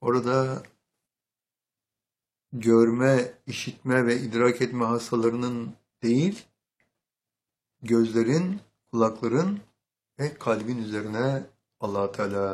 Orada görme, işitme ve idrak etme hastalarının değil, gözlerin, kulakların ve kalbin üzerine Allah Teala